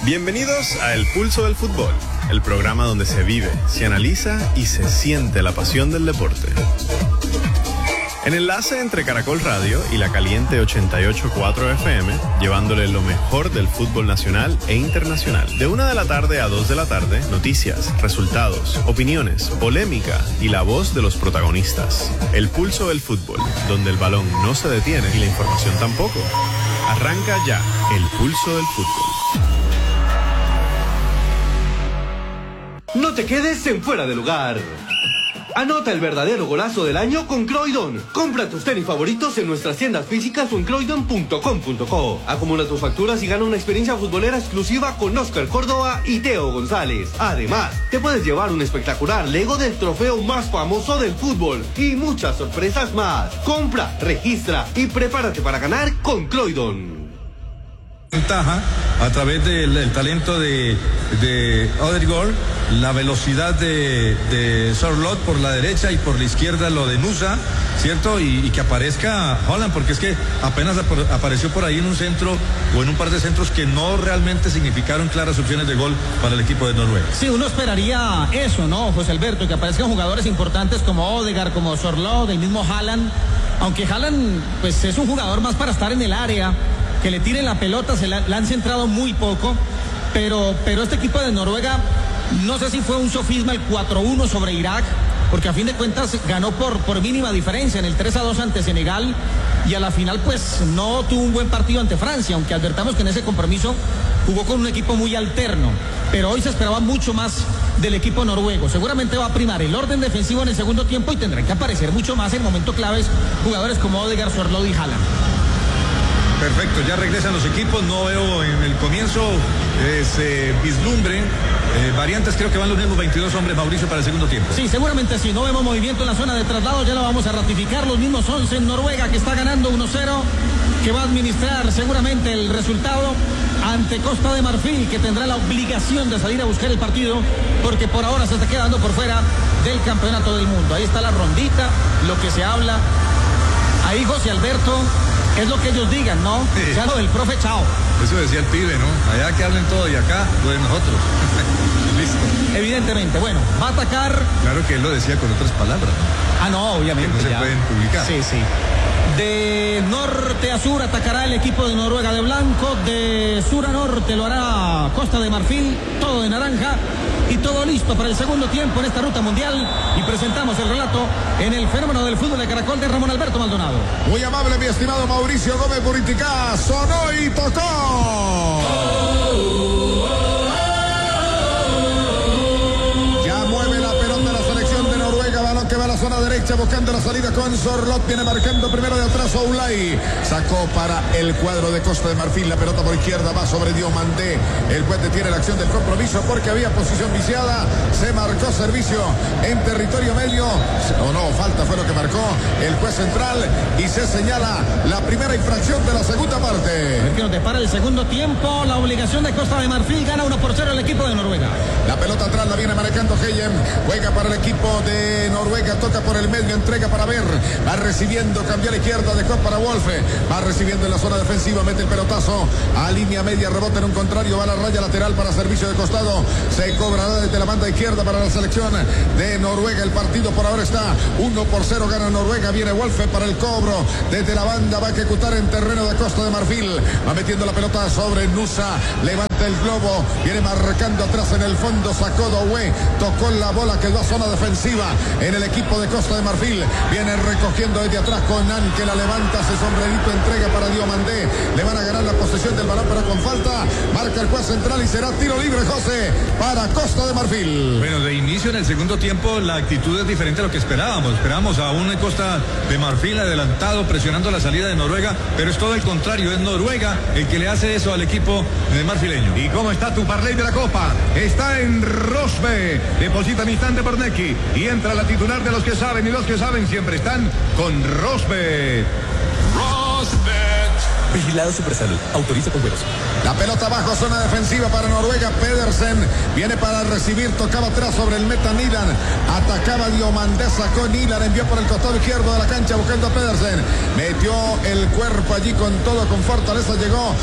Bienvenidos a El Pulso del Fútbol, el programa donde se vive, se analiza y se siente la pasión del deporte. En enlace entre Caracol Radio y la Caliente 88.4 FM, llevándole lo mejor del fútbol nacional e internacional. De 1 de la tarde a 2 de la tarde, noticias, resultados, opiniones, polémica y la voz de los protagonistas. El Pulso del Fútbol, donde el balón no se detiene y la información tampoco. Arranca ya El Pulso del Fútbol. No te quedes en fuera de lugar. Anota el verdadero golazo del año con Croydon. Compra tus tenis favoritos en nuestras tiendas físicas o en croydon.com.co. Acumula tus facturas y gana una experiencia futbolera exclusiva con Oscar Córdoba y Teo González. Además, te puedes llevar un espectacular Lego del trofeo más famoso del fútbol y muchas sorpresas más. Compra, registra y prepárate para ganar con Croydon. Ventaja a través del talento de Odegaard, la velocidad de Sorloth por la derecha y por la izquierda lo de Nusa, ¿cierto? Y que aparezca Haaland, porque es que apenas apareció por ahí en un centro o en un par de centros que no realmente significaron claras opciones de gol para el equipo de Noruega. Sí, uno esperaría eso, ¿no, José Alberto? Que aparezcan jugadores importantes como Odegaard, como Sorloth, el mismo Haaland, aunque Haaland pues es un jugador más para estar en el área, que le tiren la pelota, la han centrado muy poco, pero este equipo de Noruega, no sé si fue un sofisma el 4-1 sobre Irak, porque a fin de cuentas ganó por mínima diferencia en el 3-2 ante Senegal, y a la final pues no tuvo un buen partido ante Francia, aunque advertamos que en ese compromiso jugó con un equipo muy alterno, pero hoy se esperaba mucho más del equipo noruego. Seguramente va a primar el orden defensivo en el segundo tiempo y tendrán que aparecer mucho más en momentos claves jugadores como Odegaard, Sorloth y Haaland. Perfecto, ya regresan los equipos, no veo en el comienzo ese vislumbre, variantes, creo que van los mismos 22 hombres, Mauricio, para el segundo tiempo. Sí, seguramente sí, no vemos movimiento en la zona de traslado, ya lo vamos a ratificar, los mismos 11 en Noruega, que está ganando 1-0, que va a administrar seguramente el resultado ante Costa de Marfil, que tendrá la obligación de salir a buscar el partido, porque por ahora se está quedando por fuera del campeonato del mundo. Ahí está la rondita, lo que se habla, ahí José Alberto. Es lo que ellos digan, ¿no? Sí. Ya lo del profe, chao. Eso decía el pibe, ¿no? Allá que hablen todo y acá lo de nosotros. Listo. Evidentemente, bueno, va a atacar. Claro que él lo decía con otras palabras. Ah, no, obviamente. Que no se pueden publicar. Sí, sí. De norte a sur atacará el equipo de Noruega de blanco, de sur a norte lo hará Costa de Marfil, todo de naranja y todo listo para el segundo tiempo en esta ruta mundial. Y presentamos el relato en el fenómeno del fútbol de Caracol de Ramón Alberto Maldonado. Muy amable, mi estimado Mauricio Gómez Buriticá, sonó y tocó. Ya mueve la pelota la selección de Noruega, balón que va a la zona derecha buscando la salida con Sorloth, viene marcando primero de atrás Oulay, sacó para el cuadro de Costa de Marfil, la pelota por izquierda va sobre Diomandé, el juez detiene la acción del compromiso porque había posición viciada, se marcó servicio en territorio medio, o no, falta fue lo que marcó el juez central y se señala la primera infracción de la segunda parte. A ver qué nos depara el segundo tiempo, la obligación de Costa de Marfil, gana 1-0 el equipo de Noruega. La pelota atrás la viene manejando Heyem, juega para el equipo de Noruega, toca por el medio, entrega para Ver, va recibiendo, cambia a la izquierda, dejó para Wolfe, va recibiendo en la zona defensiva, mete el pelotazo a línea media, rebota en un contrario, va a la raya lateral para servicio de costado, se cobrará desde la banda izquierda para la selección de Noruega. El partido por ahora está 1-0, gana Noruega, viene Wolfe para el cobro desde la banda, va a ejecutar en terreno de Costa de Marfil, va metiendo la pelota sobre Nusa, levanta el globo, viene marcando atrás en el fondo, sacó Doué, tocó la bola, quedó a zona defensiva en el equipo de Costa de Marfil, viene recogiendo desde atrás Conan, que la levanta, hace sombrerito, entrega para Diomandé, le van a ganar la posesión del balón pero con falta, marca el juez central y será tiro libre, José, para Costa de Marfil. Bueno, de inicio en el segundo tiempo la actitud es diferente a lo que esperábamos a un Costa de Marfil adelantado, presionando la salida de Noruega, pero es todo el contrario, es Noruega el que le hace eso al equipo marfileño. ¿Y cómo está tu parlay de la Copa? Está en Rosbe, deposita en instante por Neki y entra la titular de los que saben, y los que saben siempre están con Rosbe. Rosbet, Vigilado Supersalud. Autoriza con juegos. La pelota abajo, zona defensiva para Noruega. Pedersen viene para recibir, tocaba atrás sobre el meta Nilan. Atacaba Diomandé, sacó Nilan, envió por el costado izquierdo de la cancha buscando a Pedersen. Metió el cuerpo allí con todo, con fortaleza. Llegó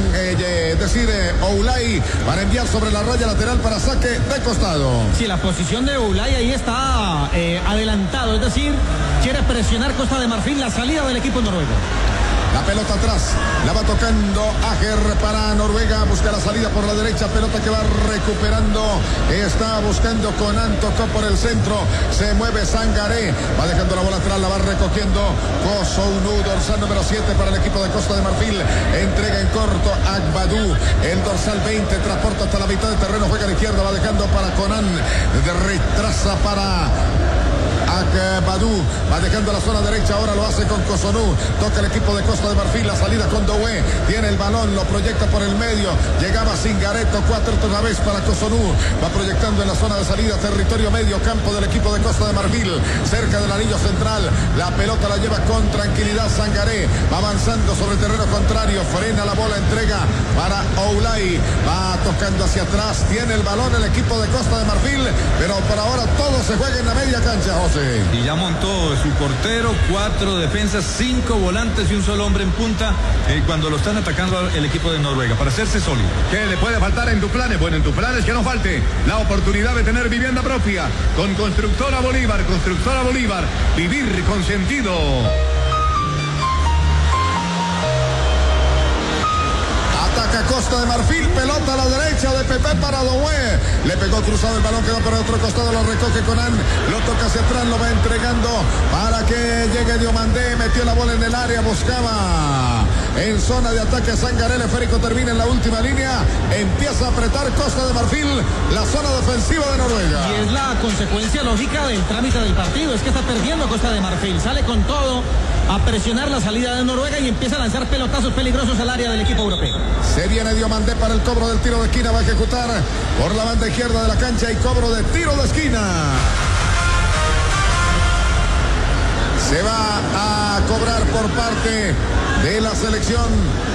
Oulay para enviar sobre la raya lateral para saque de costado. Sí, la posición de Oulay ahí está adelantado, es decir, quiere presionar Costa de Marfil, la salida del equipo noruego. La pelota atrás, la va tocando Ager para Noruega, busca la salida por la derecha, pelota que va recuperando, está buscando Conan, tocó por el centro, se mueve Sangaré, va dejando la bola atrás, la va recogiendo Kosounu, dorsal número 7 para el equipo de Costa de Marfil, entrega en corto Agbadou, el dorsal 20, transporta hasta la mitad del terreno, juega a la izquierda, va dejando para Conan, retrasa para Agbadou, va dejando la zona derecha, ahora lo hace con Kosounu, toca el equipo de Costa de Marfil, la salida con Doué, tiene el balón, lo proyecta por el medio, llegaba Singareto, 4 otra vez para Kosounu, va proyectando en la zona de salida, territorio medio campo del equipo de Costa de Marfil, cerca del anillo central, la pelota la lleva con tranquilidad Sangaré, va avanzando sobre el terreno contrario, frena la bola, entrega para Oulay, va tocando hacia atrás, tiene el balón el equipo de Costa de Marfil, pero por ahora todo se juega en la media cancha, José. Y ya montó su portero, 4 defensas, 5 volantes y un solo hombre en punta cuando lo están atacando el equipo de Noruega, para hacerse sólido. ¿Qué le puede faltar en Tuplanes? Bueno, en Tuplanes que no falte la oportunidad de tener vivienda propia con Constructora Bolívar. Constructora Bolívar, vivir con sentido. Ataca Costa de Marfil, pelota a la derecha de Pepe para Doué. Le pegó cruzado el balón, quedó por el otro costado, lo recoge Conan, lo toca hacia atrás, lo va entregando para que llegue Diomandé, metió la bola en el área, buscaba en zona de ataque Sangaré, el esférico termina en la última línea, empieza a apretar Costa de Marfil, la zona defensiva de Noruega. Y es la consecuencia lógica del trámite del partido, es que está perdiendo Costa de Marfil, sale con todo a presionar la salida de Noruega y empieza a lanzar pelotazos peligrosos al área del equipo europeo. Se viene Diomandé para el cobro del tiro de esquina, va a ejecutar por la banda izquierda de la cancha y cobro de tiro de esquina. Se va a cobrar por parte de la selección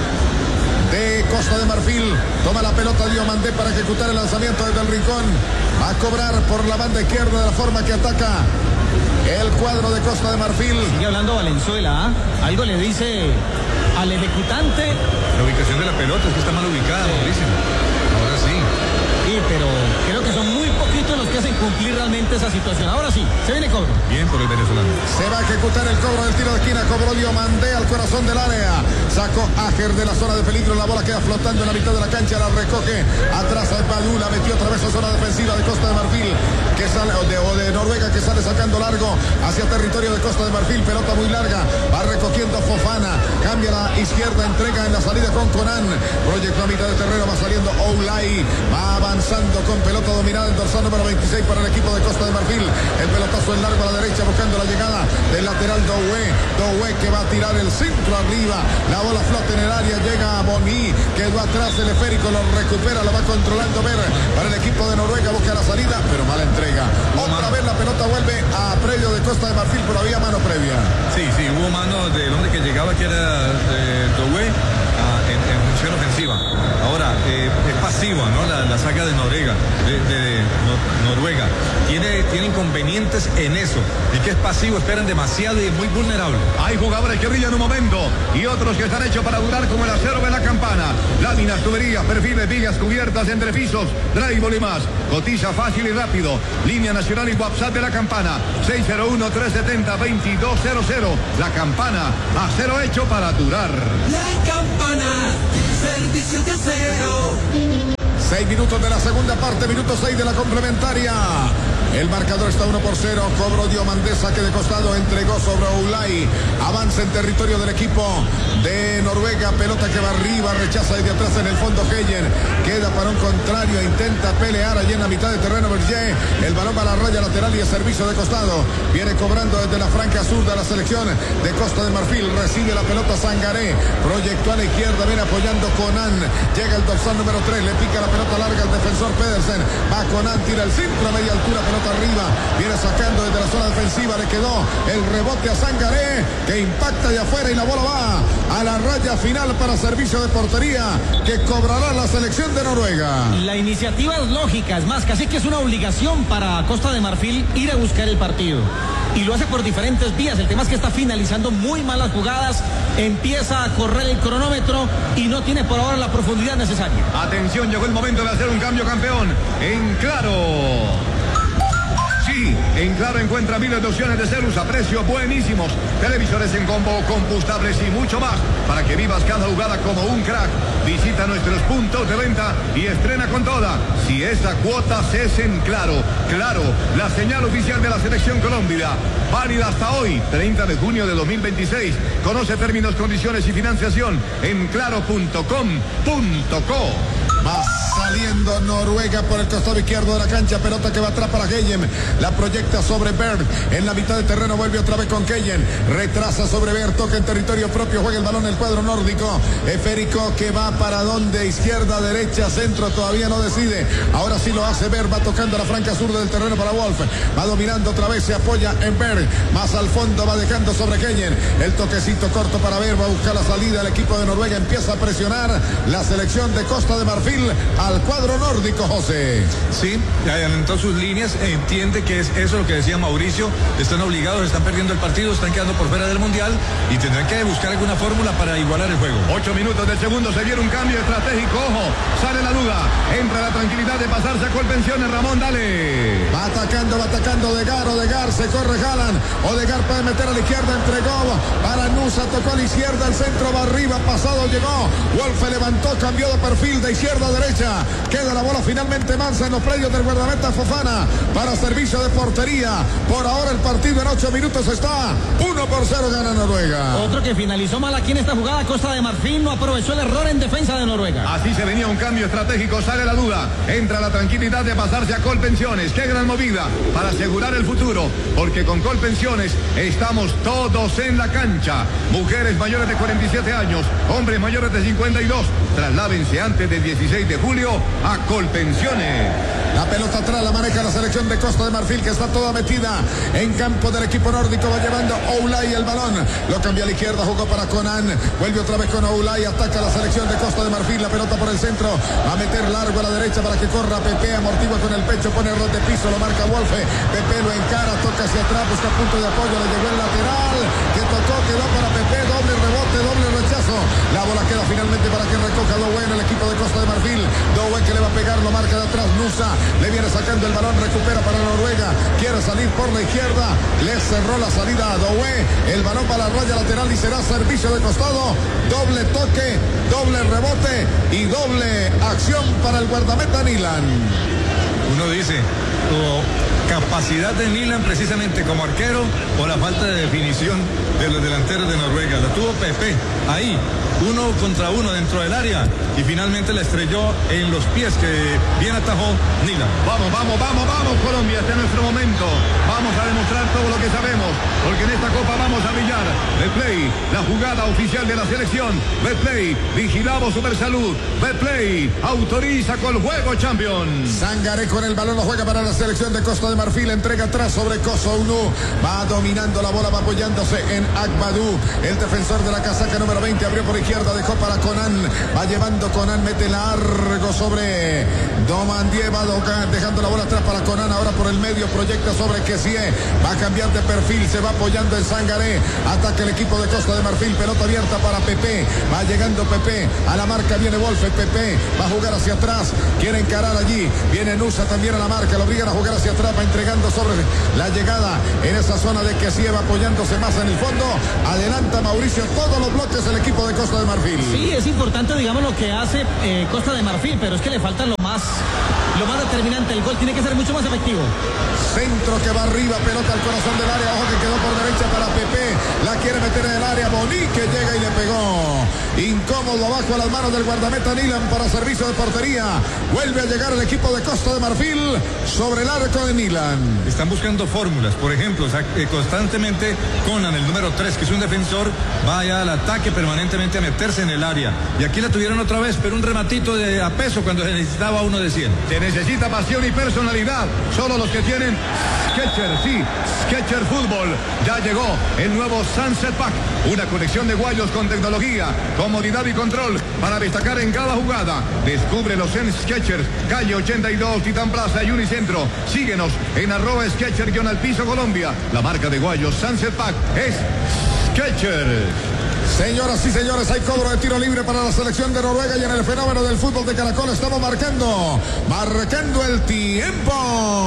de Costa de Marfil. Toma la pelota Diomandé para ejecutar el lanzamiento desde el rincón. Va a cobrar por la banda izquierda de la forma que ataca el cuadro de Costa de Marfil. Sigue hablando Valenzuela, ¿eh? Algo le dice al ejecutante. La ubicación de la pelota es que está mal ubicada, Mauricio. Ahora sí. Sí, pero creo que son muy poquitos los que hacen cumplir realmente esa situación. Ahora sí, se viene cobro. Bien por el venezolano. Se va a ejecutar el cobro del tiro de esquina. Cobró Diomandé al corazón del área. Sacó Ager de la zona de peligro. La bola queda flotando en la mitad de la cancha. La recoge atrás a Badú. La metió otra vez a zona defensiva de Costa de Marfil. Que sale, o de Noruega, que sale sacando largo hacia territorio de Costa de Marfil. Pelota muy larga. Va recogiendo Fofana. Cambia la izquierda. Entrega en la salida con Conan. Proyecto a mitad de terreno. Va saliendo Oulay. Va avanzando con pelota dominada el dorsal número 26 para el equipo de Costa de Marfil. El pelotazo en largo a la derecha buscando la llegada del lateral Doué. Doué que va a tirar el centro arriba. La bola flota en el área. Llega a Boni. Quedó atrás el esférico. Lo recupera. Lo va controlando Ver para el equipo de Noruega. Busca la salida, pero mala entrega. Otra vez la pelota vuelve a predio de Costa de Marfil, pero había mano previa. Sí, hubo mano del hombre que llegaba, que era Doué, en función ofensiva. Ahora, es pasiva, ¿no? La saga de Noruega, Noruega. Tiene inconvenientes en eso. Y que es pasivo, esperan demasiado y es muy vulnerable. Hay jugadores que brillan un momento y otros que están hechos para durar como el acero de la campana. Láminas, tuberías, perfiles, vigas, cubiertas, entrepisos, drywall y más. Cotiza fácil y rápido. Línea nacional y WhatsApp de la campana. 601-370-2200. La campana, acero hecho para durar. La campana, servicio de acero. 6 minutos de la segunda parte, minuto 6 de la complementaria. El marcador está 1-0. Cobro Diomandé, saque de costado, entregó sobre Oulay. Avanza en territorio del equipo de Noruega. Pelota que va arriba, rechaza desde atrás en el fondo Heyen. Queda para un contrario, intenta pelear allí en la mitad de terreno Berger. El balón va a la raya lateral y el servicio de costado. Viene cobrando desde la franca zurda la selección de Costa de Marfil. Recibe la pelota Sangaré. Proyectó a la izquierda, viene apoyando Conan. Llega el dorsal número 3, le pica la pelota pelota larga el defensor Pedersen. Va Conan, tira el centro a media altura, pelota arriba. Viene sacando desde la zona defensiva. Le quedó el rebote a Sangaré, que impacta de afuera y la bola va a la raya final para servicio de portería que cobrará la selección de Noruega. La iniciativa es lógica, es más, casi que es una obligación para Costa de Marfil ir a buscar el partido. Y lo hace por diferentes vías. El tema es que está finalizando muy malas jugadas, empieza a correr el cronómetro y no tiene por ahora la profundidad necesaria. Atención, llegó el momento de hacer un cambio, campeón. En Claro. Sí, en Claro encuentra miles de opciones de celus a precios buenísimos, televisores en combo, combustibles y mucho más, para que vivas cada jugada como un crack. Visita nuestros puntos de venta y estrena con toda. Si esa cuota es en Claro. Claro, la señal oficial de la Selección Colombia. Válida hasta hoy, 30 de junio de 2026. Conoce términos, condiciones y financiación en claro.com.co. Va saliendo Noruega por el costado izquierdo de la cancha. Pelota que va atrás para Keyen. La proyecta sobre Berg. En la mitad del terreno vuelve otra vez con Keyen. Retrasa sobre Berg. Toca en territorio propio. Juega el balón el cuadro nórdico. Esférico que va para donde. Izquierda, derecha, centro. Todavía no decide. Ahora sí lo hace Berg. Va tocando la franca sur del terreno para Wolf. Va dominando otra vez. Se apoya en Berg. Más al fondo va dejando sobre Keyen. El toquecito corto para Berg. Va a buscar la salida. El equipo de Noruega empieza a presionar. La selección de Costa de Marfil al cuadro nórdico, José. Sí, adelantó sus líneas, entiende que es eso lo que decía Mauricio, están obligados, están perdiendo el partido, están quedando por fuera del Mundial y tendrán que buscar alguna fórmula para igualar el juego. 8 minutos del segundo, se viene un cambio estratégico, ojo, sale la duda, entra la tranquilidad de pasarse a Colpensiones, Ramón, dale. Va atacando Odegaard, se corre Haaland, Odegaard puede meter a la izquierda, entregó para Nusa, tocó a la izquierda, el centro va arriba, pasado llegó, Wolf levantó, cambió de perfil de izquierda a derecha, queda la bola finalmente mansa en los predios del guardameta Fofana para servicio de portería. Por ahora el partido en 8 minutos está 1-0, gana Noruega. Otro que finalizó mal aquí en esta jugada, Costa de Marfil no aprovechó el error en defensa de Noruega. Así se venía un cambio estratégico, sale la duda, entra la tranquilidad de pasarse a Colpensiones. Qué gran movida para asegurar el futuro, porque con Colpensiones estamos todos en la cancha. Mujeres mayores de 47 años, hombres mayores de 52, trasládense antes del 16 de julio a Colpensiones. La pelota atrás la maneja la selección de Costa de Marfil, que está toda metida en campo del equipo nórdico. Va llevando Oulay el balón, lo cambia a la izquierda, jugó para Conan, vuelve otra vez con Oulay, ataca la selección de Costa de Marfil, la pelota por el centro, va a meter largo a la derecha para que corra Pepe, amortigua con el pecho, pone error de piso, lo marca Wolfe, Pepe lo encara, toca hacia atrás, busca punto de apoyo, le llegó el lateral, que tocó, quedó para Pepe, doble rebote, doble rechazo, la bola queda finalmente para que recoja Dowe en el equipo de Costa de Marfil. Dowe que le va a pegar, lo marca de atrás Nusa, le viene sacando el balón, recupera para Noruega, quiere salir por la izquierda, le cerró la salida a Dowe, el balón para la raya lateral y será servicio de costado, doble toque, doble rebote y doble acción para el guardameta Nilan. Uno dice, capacidad de Nilan precisamente como arquero o la falta de definición de los delanteros de Noruega. La tuvo Pepe ahí, 1 contra 1 dentro del área y finalmente la estrelló en los pies que bien atajó Nilan. Vamos Colombia, este es nuestro momento. Vamos a demostrar todo lo que sabemos, porque en esta copa vamos a brillar. Betplay, la jugada oficial de la selección. Betplay, vigilamos Supersalud. Betplay, autoriza con juego champion. Sangaré con el balón, lo juega para la selección de Costa de Marfil, entrega atrás sobre Koso Unu, va dominando la bola, va apoyándose en Agbadou, el defensor de la casaca número 20, abrió por izquierda, dejó para Conan, va llevando Conan, mete largo sobre Domandie, va dejando la bola atrás para Conan, ahora por el medio, proyecta sobre Kessie, va a cambiar de perfil, se va apoyando en Sangaré, ataca el equipo de Costa de Marfil, pelota abierta para Pepe, va llegando Pepe, a la marca viene Wolfe, Pepe va a jugar hacia atrás, quiere encarar allí, viene Nusa también a la marca, lo obligan a jugar hacia atrás, va entregando sobre la llegada en esa zona de Kessie, va apoyándose más en el fondo, adelanta Mauricio todos los bloques el equipo de Costa de Marfil. Sí, es importante digamos lo que hace Costa de Marfil, pero es que le falta lo más lo más determinante, el gol tiene que ser mucho más efectivo. Centro que va arriba, pelota al corazón del área, ojo que quedó por derecha para Pepe, la quiere meter en el área, Boni que llega y le pegó. Incómodo abajo a las manos del guardameta Nilan para servicio de portería. Vuelve a llegar el equipo de Costa de Marfil sobre el arco de Nilan. Están buscando fórmulas, por ejemplo, constantemente Conan, el número 3, que es un defensor, vaya al ataque permanentemente a meterse en el área. Y aquí la tuvieron otra vez, pero un rematito a peso cuando se necesitaba uno de 100. Se necesita pasión y personalidad. Solo los que tienen Skechers, sí, Skechers Fútbol. Ya llegó el nuevo Sunset Pack, una colección de guayos con tecnología, comodidad y control para destacar en cada jugada. Descúbrelos en Skechers, calle 82, Titán Plaza y Unicentro. Síguenos en @Skechers_al-piso Colombia. La marca de guayos Sunset Pack es Skechers. Señoras y señores, hay cobro de tiro libre para la selección de Noruega y en el fenómeno del fútbol de Caracol estamos marcando el tiempo.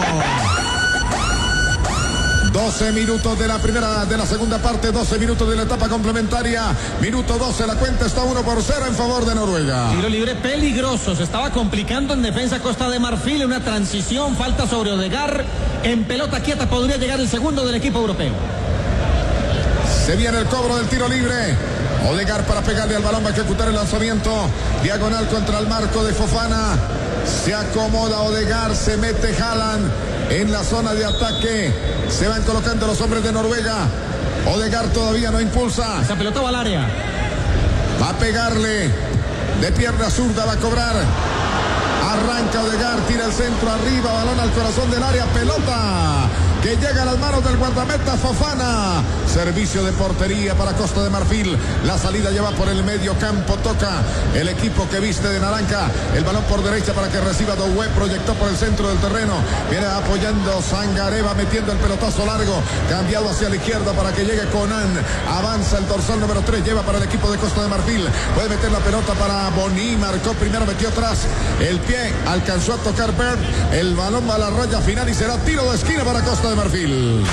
12 minutos de la segunda parte, 12 minutos de la etapa complementaria, minuto 12, la cuenta está 1-0 en favor de Noruega. Tiro libre peligroso, se estaba complicando en defensa Costa de Marfil, una transición, falta sobre Odegaard, en pelota quieta podría llegar el segundo del equipo europeo. Se viene el cobro del tiro libre. Odegaard para pegarle al balón, va a ejecutar el lanzamiento. Diagonal contra el marco de Fofana. Se acomoda Odegaard, se mete Haaland en la zona de ataque. Se van colocando los hombres de Noruega. Odegaard todavía no impulsa. Esa pelota va al área. Va a pegarle. De pierna zurda va a cobrar. Arranca Odegaard, tira el centro arriba, balón al corazón del área, pelota que llega a las manos del guardameta Fofana. Servicio de portería para Costa de Marfil. La salida lleva por el medio campo, toca el equipo que viste de naranja. El balón por derecha para que reciba Doué, proyectó por el centro del terreno. Viene apoyando Sangaré, va metiendo el pelotazo largo, cambiado hacia la izquierda para que llegue Conan. Avanza el dorsal número 3, lleva para el equipo de Costa de Marfil. Puede meter la pelota para Boni, marcó primero, metió atrás. El pie alcanzó a tocar Berg. El balón va a la raya final y será tiro de esquina para Costa de Marfil.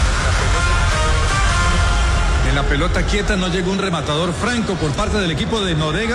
En la pelota quieta no llegó un rematador franco por parte del equipo de Noruega.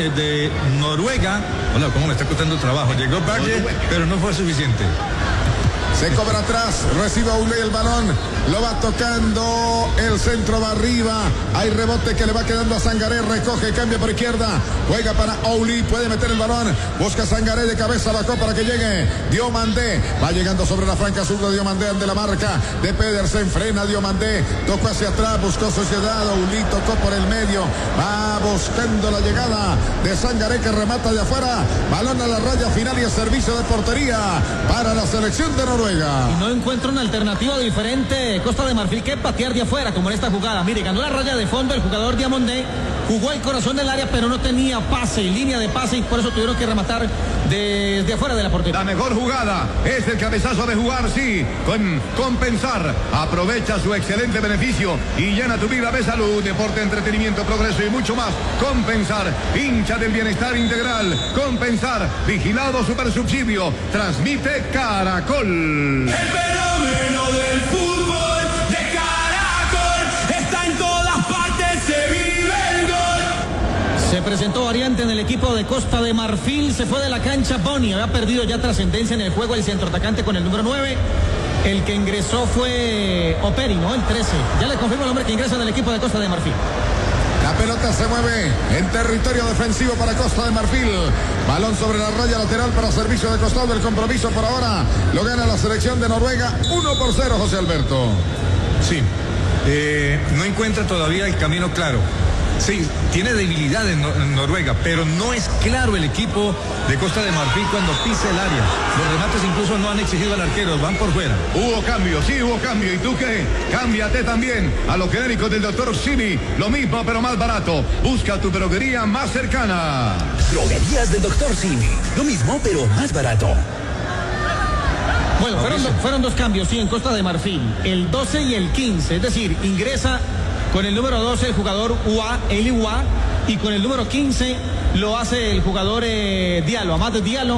Hola, ¿cómo me está costando trabajo? Llegó Berge, pero no fue suficiente. Se cobra atrás, recibe a Uley el balón, lo va tocando, el centro va arriba, hay rebote que le va quedando a Sangaré, recoge, cambia por izquierda, juega para Ouli, puede meter el balón, busca Sangaré de cabeza, bajó para que llegue Diomandé, va llegando sobre la franca sur de Diomandé ante la marca de Pedersen, frena Diomandé, tocó hacia atrás, buscó Sociedad, Ouli tocó por el medio, va buscando la llegada de Sangaré que remata de afuera, balón a la raya final y el servicio de portería para la selección de Noruega. Y no encuentra una alternativa diferente Costa de Marfil que patear de afuera, como en esta jugada. Mire, ganó la raya de fondo el jugador Diomandé, jugó el corazón del área, pero no tenía pase, línea de pase, y por eso tuvieron que rematar desde afuera de la portería. La mejor jugada es el cabezazo de jugar, sí, con Compensar. Aprovecha su excelente beneficio y llena tu vida de salud, deporte, entretenimiento, progreso y mucho más. Compensar, hincha del bienestar integral. Compensar, vigilado supersubsidio. Transmite Caracol. El fenómeno del fútbol de Caracol está en todas partes, se vive el gol. Se presentó variante en el equipo de Costa de Marfil, se fue de la cancha Boni, había perdido ya trascendencia en el juego el centroatacante con el número 9. El que ingresó fue Operi, ¿no? El 13. Ya le confirmo el hombre que ingresa en el equipo de Costa de Marfil. La pelota se mueve en territorio defensivo para Costa de Marfil. Balón sobre la raya lateral para servicio de costado. El compromiso por ahora lo gana la selección de Noruega 1-0, José Alberto. Sí, no encuentra todavía el camino claro. Sí, tiene debilidad en Noruega, pero no es claro el equipo de Costa de Marfil cuando pisa el área. Los remates incluso no han exigido al arquero, van por fuera. Hubo cambio, sí hubo cambio. ¿Y tú qué? Cámbiate también a los genéricos del Dr. Simi. Lo mismo pero más barato. Busca tu droguería más cercana. Droguerías del Dr. Simi. Lo mismo pero más barato. Bueno, fueron dos cambios, sí, en Costa de Marfil. El 12 y el 15, es decir, ingresa con el número 12 el jugador Eli Wa, y con el número 15 lo hace el jugador Diallo, Amad Diallo,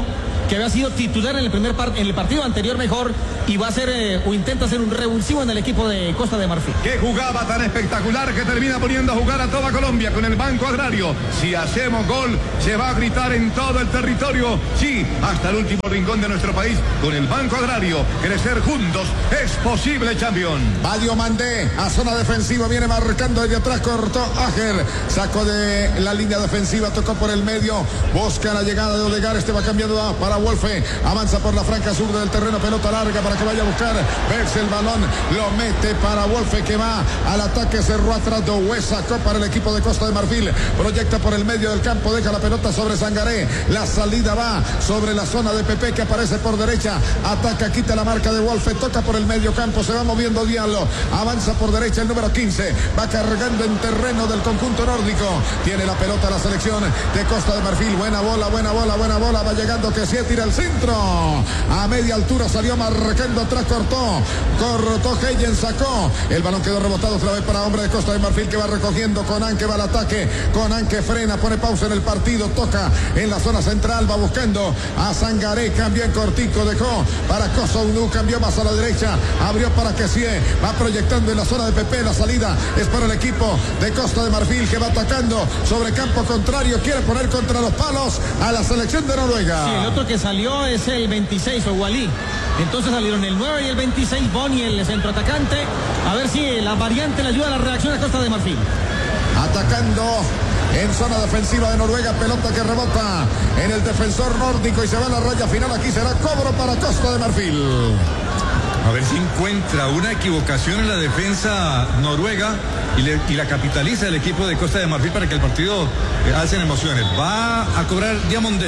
que había sido titular en el partido anterior mejor, y va a ser o intenta ser un revulsivo en el equipo de Costa de Marfil. Que jugaba tan espectacular que termina poniendo a jugar a toda Colombia con el Banco Agrario. Si hacemos gol, se va a gritar en todo el territorio, sí, hasta el último rincón de nuestro país. Con el Banco Agrario, crecer juntos es posible, campeón. Va Diomandé a zona defensiva, viene marcando desde atrás, cortó Ager, sacó de la línea defensiva, tocó por el medio, busca la llegada de Odegaard, este va cambiando para Wolfe, avanza por la franja sur del terreno, pelota larga para que vaya a buscar Berce el balón, lo mete para Wolfe que va al ataque, cerró atrás Doué, sacó para el equipo de Costa de Marfil, proyecta por el medio del campo, deja la pelota sobre Sangaré, la salida va sobre la zona de Pepe que aparece por derecha, ataca, quita la marca de Wolfe, toca por el medio campo, se va moviendo Diallo, avanza por derecha el número 15, va cargando en terreno del conjunto nórdico, tiene la pelota la selección de Costa de Marfil, buena bola, va llegando que sí, tira el centro, a media altura salió marcando atrás, cortó Heyen, sacó, el balón quedó rebotado otra vez para hombre de Costa de Marfil que va recogiendo, Conan que va al ataque, Conan que frena, pone pausa en el partido, toca en la zona central, va buscando a Sangaré, cambió en cortico, dejó para Cosounu, cambió más a la derecha, abrió para Kessie, va proyectando en la zona de Pepe, la salida es para el equipo de Costa de Marfil que va atacando sobre campo contrario, quiere poner contra los palos a la selección de Noruega. Sí, el otro que salió es el 26, Ouali. Entonces salieron el 9 y el 26, Boni, el centroatacante. A ver si la variante le ayuda a la reacción a Costa de Marfil. Atacando en zona defensiva de Noruega, pelota que rebota en el defensor nórdico y se va a la raya final. Aquí será cobro para Costa de Marfil. A ver si encuentra una equivocación en la defensa noruega y la capitaliza el equipo de Costa de Marfil para que el partido alcen emociones. Va a cobrar Diomandé.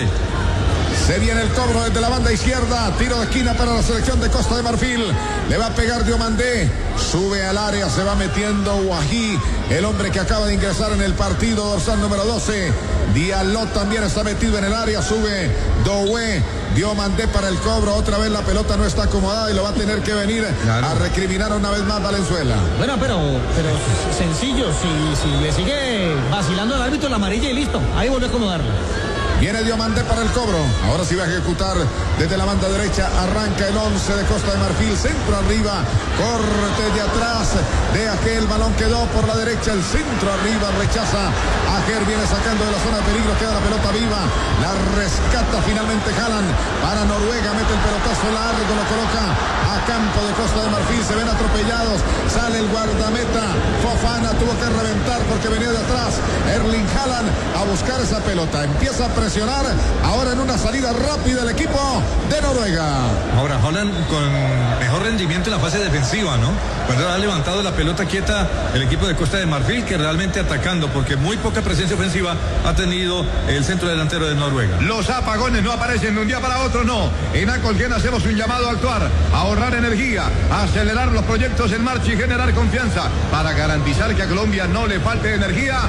Se viene el cobro desde la banda izquierda, tiro de esquina para la selección de Costa de Marfil, le va a pegar Diomandé, sube al área, se va metiendo Wahi, el hombre que acaba de ingresar en el partido, dorsal número 12, Diallo también está metido en el área, sube Doué, Diomandé para el cobro, otra vez la pelota no está acomodada y lo va a tener que venir a recriminar una vez más Valenzuela. Bueno, pero sencillo, si le sigue vacilando el árbitro, la amarilla y listo, ahí vuelve a acomodarla. Viene Diomandé para el cobro. Ahora sí va a ejecutar desde la banda derecha. Arranca el 11 de Costa de Marfil. Centro arriba. Corte de atrás de aquel. Balón quedó por la derecha. El centro arriba. Rechaza. Ager viene sacando de la zona de peligro. Queda la pelota viva. La rescata finalmente Haaland para Noruega. Mete el pelotazo largo. Lo coloca a campo de Costa de Marfil. Se ven atropellados. Sale el guardameta. Fofana tuvo que reventar porque venía de atrás. Erling Haaland a buscar esa pelota. Empieza a presionar ahora en una salida rápida el equipo de Noruega. Ahora Haaland con mejor rendimiento en la fase defensiva, ¿no? Cuando ha levantado la pelota quieta el equipo de Costa de Marfil, que realmente atacando, porque muy poca presencia ofensiva ha tenido el centro delantero de Noruega. Los apagones no aparecen de un día para otro, no. En Acolgen hacemos un llamado a actuar, a ahorrar energía, a acelerar los proyectos en marcha y generar confianza para garantizar que a Colombia no le falte energía.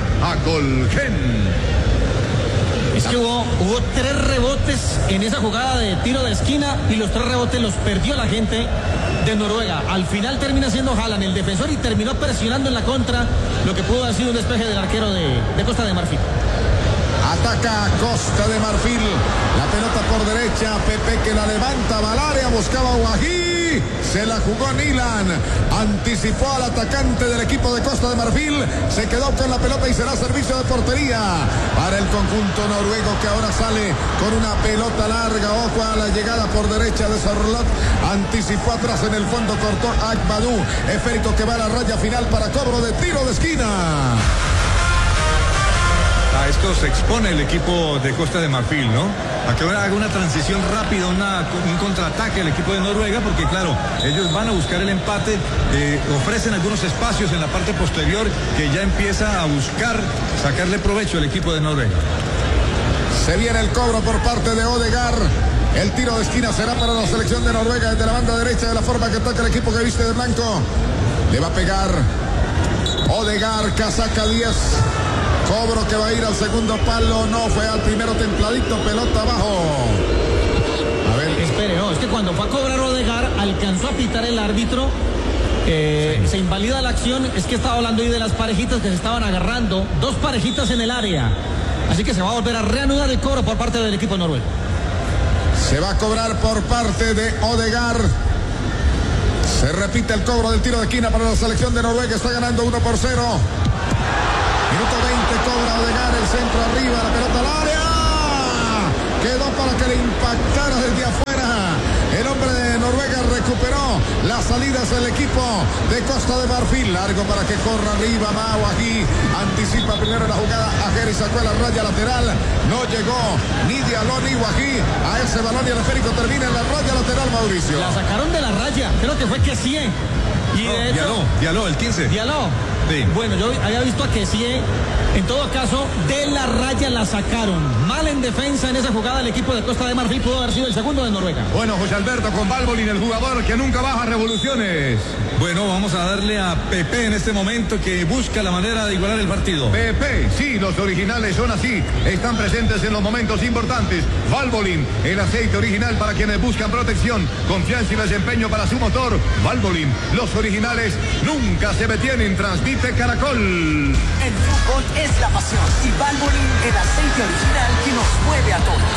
Acolgen. Es que hubo 3 rebotes en esa jugada de tiro de esquina y los 3 rebotes los perdió la gente de Noruega. Al final termina siendo Haaland el defensor y terminó presionando en la contra lo que pudo haber sido un despeje del arquero de Costa de Marfil. Ataca Costa de Marfil. La pelota por derecha. Pepe que la levanta. Va al área. Buscaba Wahi. Se la jugó Nilan. Anticipó al atacante del equipo de Costa de Marfil. Se quedó con la pelota y será servicio de portería para el conjunto noruego que ahora sale con una pelota larga. Ojo a la llegada por derecha de Sorlot. Anticipó atrás en el fondo. Cortó Akbadou. Esférico que va a la raya final para cobro de tiro de esquina. A esto se expone el equipo de Costa de Marfil, ¿no? A que haga una transición rápida, un contraataque el equipo de Noruega, porque claro, ellos van a buscar el empate, ofrecen algunos espacios en la parte posterior que ya empieza a buscar sacarle provecho el equipo de Noruega. Se viene el cobro por parte de Odegaard. El tiro de esquina será para la selección de Noruega desde la banda derecha, de la forma que toca el equipo que viste de blanco. Le va a pegar Odegaard, casaca 10. Cobro que va a ir al segundo palo, no fue al primero templadito, pelota abajo. A ver. Espere, no, es que cuando fue a cobrar Odegaard, alcanzó a pitar el árbitro, se invalida la acción, es que estaba hablando ahí de las parejitas que se estaban agarrando, 2 parejitas en el área, así que se va a volver a reanudar el cobro por parte del equipo noruego. Se va a cobrar por parte de Odegaard. Se repite el cobro del tiro de esquina para la selección de Noruega. Está ganando 1-0. Minuto 20, cobra Odegaard, el centro arriba, la pelota al área. Quedó para que le impactara desde afuera. El hombre de Noruega recuperó las salidas del equipo de Costa de Marfil. Largo para que corra arriba Mau aquí. Anticipa primero la jugada. Ajeri sacó a la raya lateral. No llegó ni Diallo ni Guají a ese balón y el esférico termina en la raya lateral, Mauricio. La sacaron de la raya. Creo que fue Kessie. Y de hecho, Diallo, el 15. Diallo. Sí. Bueno, yo había visto a Kessie. En todo caso, de la raya la sacaron. Mal en defensa en esa jugada el equipo de Costa de Marfil. Pudo haber sido el segundo de Noruega. Bueno, José Alberto, con Valbolin, el jugador que nunca baja revoluciones. Bueno, vamos a darle a Pepe en este momento, que busca la manera de igualar el partido. Pepe, sí, los originales son así. Están presentes en los momentos importantes. Valbolin, el aceite original para quienes buscan protección, confianza y desempeño para su motor. Valbolin, los originales nunca se detienen. Transmite Caracol. El fútbol es la pasión y Valvoline, el aceite original que nos mueve a todos.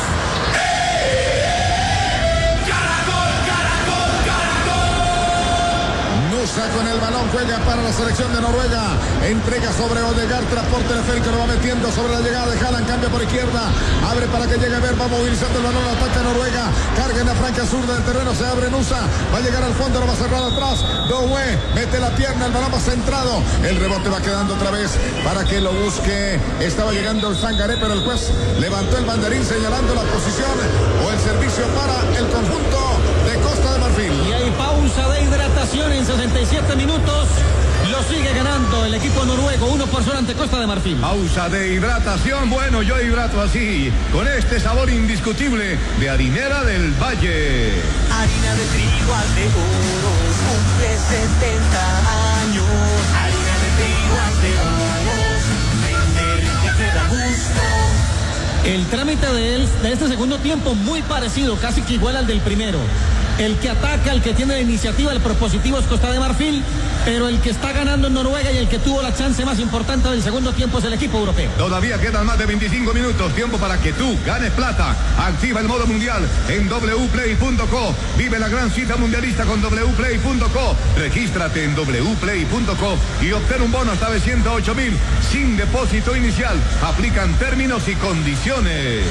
Nusa con el balón, juega para la selección de Noruega. Entrega sobre Odegaard, transporte teleférico, lo va metiendo sobre la llegada de Haaland, cambia por izquierda, abre para que llegue a ver, va movilizando el balón, ataca Noruega, carga en la franca sur del terreno, se abre Nusa, va a llegar al fondo, lo va a cerrar atrás, Doué, mete la pierna, el balón va centrado, el rebote va quedando otra vez para que lo busque, estaba llegando el Sangaré, pero el juez levantó el banderín señalando la posición o el servicio para el conjunto de Costa de Marfil. Y hay pausa de hidratación en 67 minutos. Lo sigue ganando el equipo noruego, 1-0 ante Costa de Marfil. Pausa de hidratación. Bueno, yo hidrato así, con este sabor indiscutible de harinera del Valle. Harina de trigo de oro, cumple 70 años. Harina de trigo de oro, vender que te da gusto. El trámite de este segundo tiempo muy parecido, casi que igual al del primero. El que ataca, el que tiene la iniciativa, el propositivo es Costa de Marfil, pero el que está ganando en Noruega y el que tuvo la chance más importante del segundo tiempo es el equipo europeo. Todavía quedan más de 25 minutos, tiempo para que tú ganes plata. Activa el modo mundial en wplay.co. Vive la gran cita mundialista con wplay.co. Regístrate en wplay.co y obtén un bono hasta de 108.000 sin depósito inicial. Aplican términos y condiciones.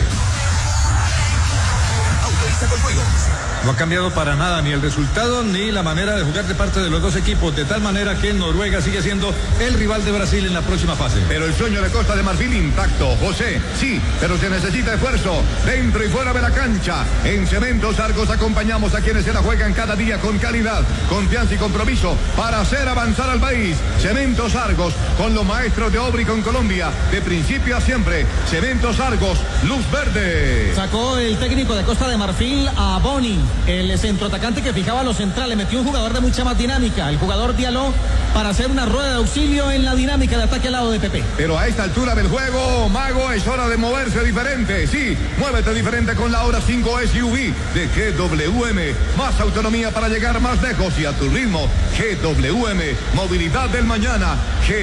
Autoriza con juegos. No ha cambiado para nada ni el resultado ni la manera de jugar de parte de los dos equipos, de tal manera que Noruega sigue siendo el rival de Brasil en la próxima fase. Pero el sueño de Costa de Marfil intacto, José, sí, pero se necesita esfuerzo dentro y fuera de la cancha. En Cementos Argos acompañamos a quienes se la juegan cada día con calidad, confianza y compromiso para hacer avanzar al país. Cementos Argos, con los maestros de obra y con Colombia, de principio a siempre. Cementos Argos, luz verde. Sacó el técnico de Costa de Marfil a Boni, el centroatacante que fijaba a los centrales, metió un jugador de mucha más dinámica, el jugador Diallo, para hacer una rueda de auxilio en la dinámica de ataque al lado de Pepe. Pero a esta altura del juego, Mago, es hora de moverse diferente. Sí, muévete diferente con la Hora 5 SUV de GWM. Más autonomía para llegar más lejos y a tu ritmo. GWM, movilidad del mañana.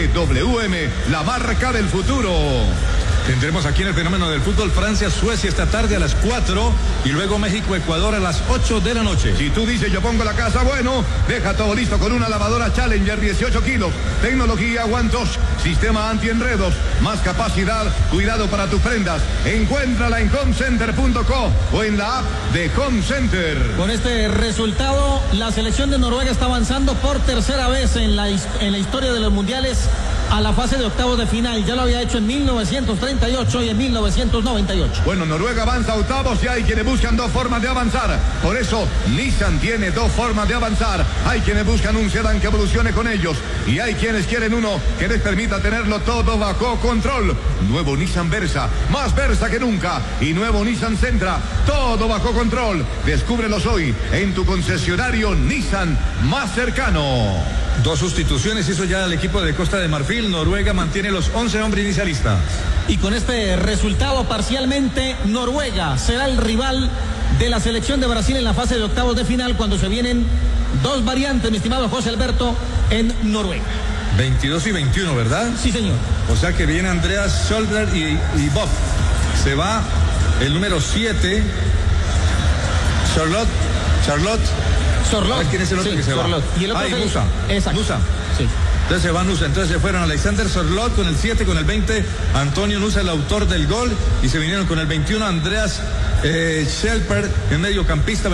GWM, la marca del futuro. Tendremos aquí en el fenómeno del fútbol Francia-Suecia esta tarde a las 4 y luego México-Ecuador a las 8 de la noche. Si tú dices yo pongo la casa, bueno, deja todo listo con una lavadora Challenger 18 kilos, tecnología OneTouch, sistema antienredos, más capacidad, cuidado para tus prendas. Encuéntrala en homecenter.co o en la app de Home Center. Con este resultado, la selección de Noruega está avanzando por tercera vez en la historia de los mundiales a la fase de octavos de final. Ya lo había hecho en 1938 y en 1998. Bueno, Noruega avanza a octavos y hay quienes buscan dos formas de avanzar. Por eso, Nissan tiene dos formas de avanzar. Hay quienes buscan un sedán que evolucione con ellos y hay quienes quieren uno que les permita tenerlo todo bajo control. Nuevo Nissan Versa, más Versa que nunca. Y nuevo Nissan Sentra, todo bajo control. Descúbrelos hoy en tu concesionario Nissan más cercano. Dos sustituciones hizo ya el equipo de Costa de Marfil. Noruega mantiene los 11 hombres inicialistas. Y con este resultado, parcialmente, Noruega será el rival de la selección de Brasil en la fase de octavos de final, cuando se vienen dos variantes, mi estimado José Alberto, en Noruega. 22 y 21, ¿verdad? Sí, señor. O sea que viene Andreas Scholder y Bob. Se va el número 7. Charlotte. Sorlot. ¿Quién es el otro que se Sorlot. va? Y el otro es Nusa. Exacto. Nusa. Sí. Entonces se va Nusa. Entonces se fueron Alexander Sorlot con el 7, con el 20, Antonio Nusa, el autor del gol, y se vinieron con el 21, Andreas Schelper, el mediocampista.